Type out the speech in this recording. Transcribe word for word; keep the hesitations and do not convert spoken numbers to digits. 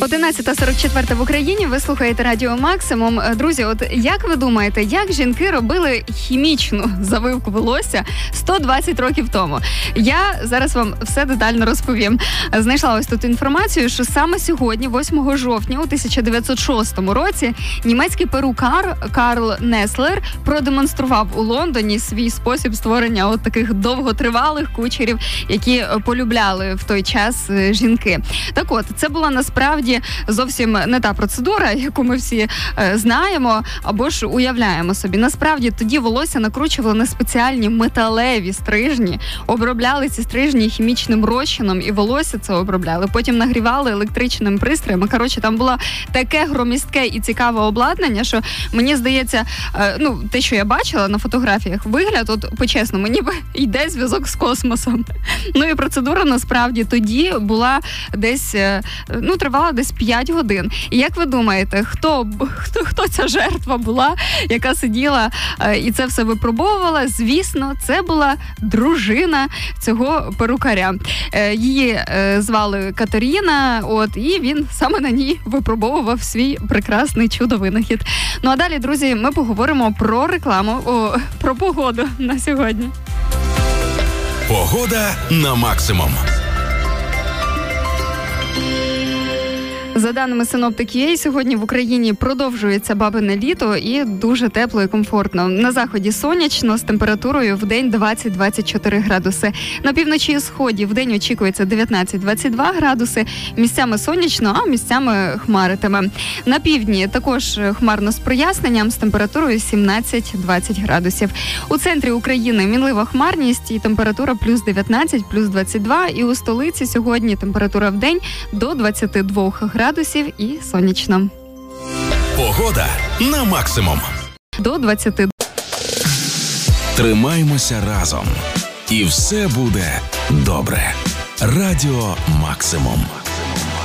одинадцята сорок чотири в Україні, ви слухаєте Радіо Максимум. Друзі, от як ви думаєте, як жінки робили хімічну завивку волосся сто двадцять років тому? Я зараз вам все детально розповім. Знайшла ось тут інформацію, що саме сьогодні, восьмого жовтня у тисяча дев'ятсот шостому році, німецький перукар Карл Неслер продемонстрував у Лондоні свій спосіб створення от таких довготривалих кучерів, які полюбляли в той час жінки. Так от, це була насправді зовсім не та процедура, яку ми всі е, знаємо або ж уявляємо собі. Насправді тоді волосся накручували на спеціальні металеві стрижні, обробляли ці стрижні хімічним розчином і волосся це обробляли. Потім нагрівали електричним пристроєм. Коротше, там було таке громістке і цікаве обладнання, що мені здається, е, ну, те, що я бачила на фотографіях, вигляд, от по-чесному, ніби йде зв'язок з космосом. Ну і процедура насправді тоді була десь, е, ну, тривала десь п'ять годин. І як ви думаєте, хто, хто, хто ця жертва була, яка сиділа е, і це все випробовувала? Звісно, це була дружина цього перукаря. Е, її е, звали Катерина, от, і він саме на ній випробовував свій прекрасний чудо-винахід. Ну а далі, друзі, ми поговоримо про рекламу, о, про погоду на сьогодні. Погода на максимум. За даними синоптики, сьогодні в Україні продовжується бабине літо і дуже тепло і комфортно. На заході сонячно з температурою в день двадцять - двадцять чотири градуси. На півночі і сході в день очікується дев'ятнадцять - двадцять два градуси. Місцями сонячно, а місцями хмаритиме. На півдні також хмарно з проясненням з температурою сімнадцять - двадцять градусів. У центрі України мінлива хмарність і температура плюс дев'ятнадцять, плюс двадцять два. І у столиці сьогодні температура в день до двадцять два градусів. градусів і сонячно. Погода на максимум. До двадцяти. Тримаймося разом. І все буде добре. Радіо Максимум.